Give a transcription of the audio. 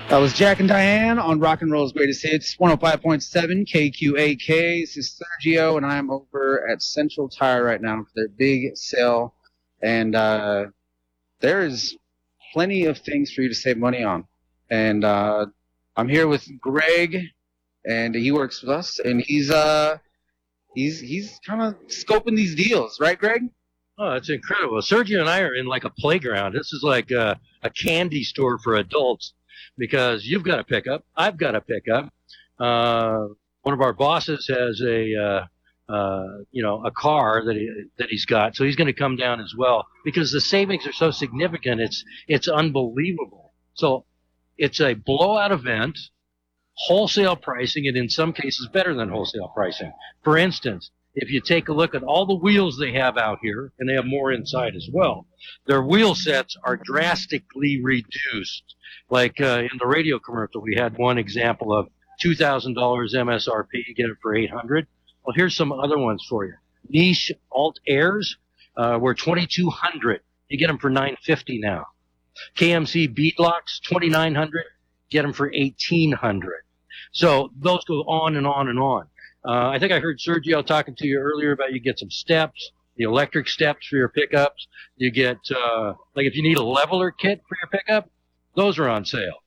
That was Jack and Diane on Rock and Roll's Greatest Hits, 105.7 KQAK. This is Sergio, and I'm over at Central Tire right now for their big sale. And there is plenty of things for you to save money on. And I'm here with Greg, and he works with us, and he's kind of scoping these deals, right, Greg? Oh, it's incredible. Sergio and I are in like a playground. This is like a candy store for adults because you've got a pickup. I've got a pickup. One of our bosses has a car that he's got. So he's going to come down as well because the savings are so significant. It's unbelievable. So it's a blowout event, wholesale pricing, and in some cases better than wholesale pricing. For instance, if you take a look at all the wheels they have out here, and they have more inside as well, their wheel sets are drastically reduced. Like in the radio commercial, we had one example of $2,000 MSRP, get it for $800. Well, here's some other ones for you. Niche Alt Airs were $2,200. You get them for $950 now. KMC Beadlocks, $2,900. Get them for $1,800. So those go on and on and on. I think I heard Sergio talking to you earlier about you get some steps, the electric steps for your pickups. You get, like if you need a leveler kit for your pickup, those are on sale.